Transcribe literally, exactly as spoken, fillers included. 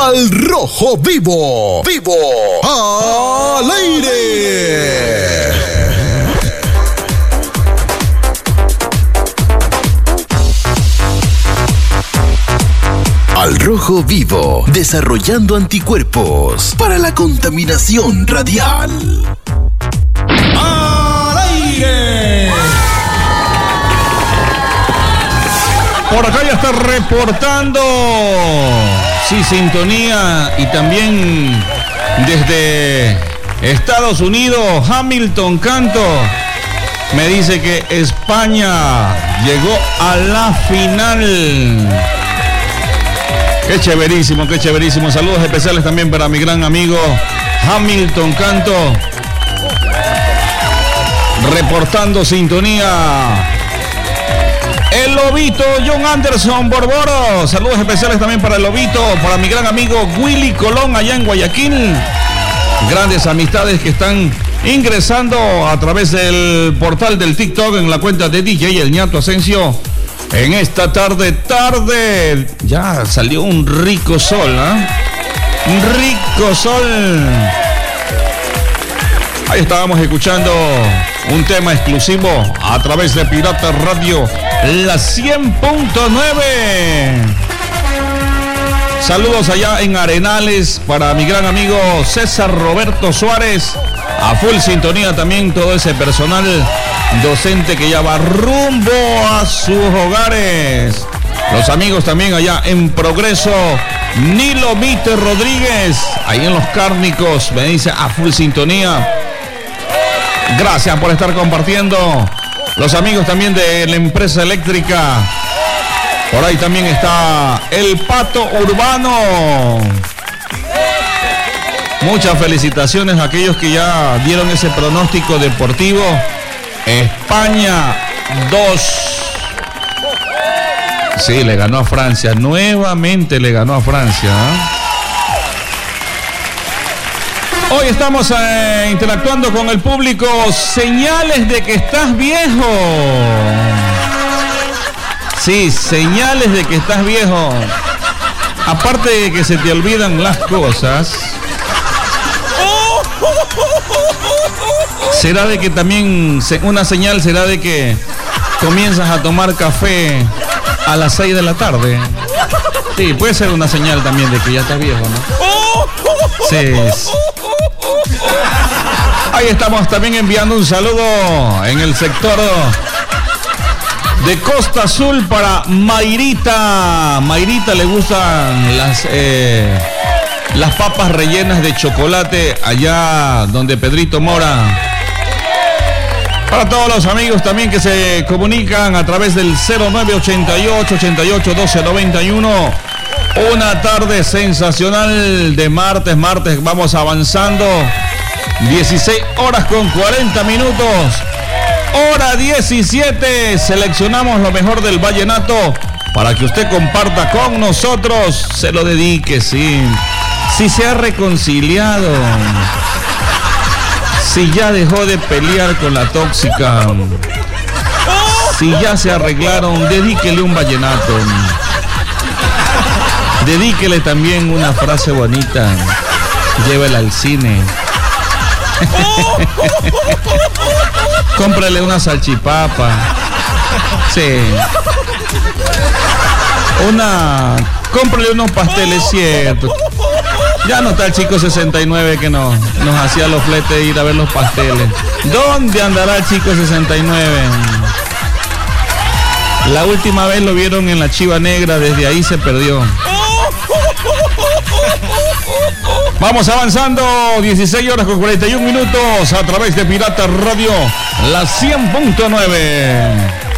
Al Rojo Vivo. Vivo. Al aire. Al Rojo Vivo, desarrollando anticuerpos para la contaminación radial. ¡Al aire! Por acá ya está reportando, sí, sintonía, y también desde Estados Unidos, Hamilton Canto, me dice que España llegó a la final. Qué chéverísimo, qué chéverísimo. Saludos especiales también para mi gran amigo Hamilton Canto, reportando sintonía. El Lobito, John Anderson Borboro. Saludos especiales también para el Lobito, para mi gran amigo Willy Colón allá en Guayaquil. Grandes amistades que están ingresando a través del portal del TikTok en la cuenta de D J El Ñato Asensio. En esta tarde, tarde, ya salió un rico sol, ¿eh? Un rico sol. Ahí estábamos escuchando un tema exclusivo a través de Pirata Radio, la cien punto nueve. Saludos allá en Arenales para mi gran amigo César Roberto Suárez. A full sintonía también todo ese personal docente que ya va rumbo a sus hogares. Los amigos también allá en Progreso. Nilo Mite Rodríguez, ahí en Los Cárnicos, me dice a full sintonía. Gracias por estar compartiendo. Los amigos también de la empresa eléctrica. Por ahí también está el Pato Urbano. Muchas felicitaciones a aquellos que ya dieron ese pronóstico deportivo. España dos. Sí, le ganó a Francia. Nuevamente le ganó a Francia, ¿eh? Hoy estamos eh, interactuando con el público. Señales de que estás viejo. Sí, señales de que estás viejo. Aparte de que se te olvidan las cosas, será de que también una señal será de que comienzas a tomar café a las seis de la tarde. Sí, puede ser una señal también de que ya estás viejo, ¿no? Sí. Ahí estamos también enviando un saludo en el sector de Costa Azul para Mayrita. Mayrita le gustan las eh, las papas rellenas de chocolate allá donde Pedrito mora. Para todos los amigos también que se comunican a través del cero nueve ochenta y ocho, ochenta y ocho, doce noventa y uno. Una tarde sensacional de martes, martes vamos avanzando. dieciséis horas con cuarenta minutos. Hora diecisiete. Seleccionamos lo mejor del vallenato para que usted comparta con nosotros. Se lo dedique, sí. Si se ha reconciliado, si ya dejó de pelear con la tóxica, si ya se arreglaron, dedíquele un vallenato. Dedíquele también una frase bonita. Llévela al cine. Cómprale una salchipapa. Sí. Una. Cómprale unos pasteles, cierto. Ya no está el chico sesenta y nueve que nos, nos hacía los fletes de ir a ver los pasteles. ¿Dónde andará el chico sesenta y nueve? La última vez lo vieron en la Chiva Negra, desde ahí se perdió. Vamos avanzando, dieciséis horas con cuarenta y un minutos a través de Pirata Radio, la cien punto nueve.